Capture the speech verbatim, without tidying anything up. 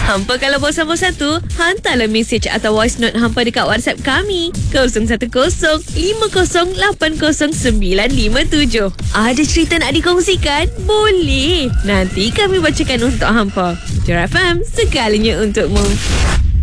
Hampa kalau bosan-bosan tu, hantarlah mesej atau voice note hampa dekat WhatsApp kami kosong satu kosong lima kosong lapan kosong sembilan lima tujuh. Ada cerita nak dikongsikan? Boleh. Nanti kami bacakan untuk hampa. J R F M, segalanya untukmu.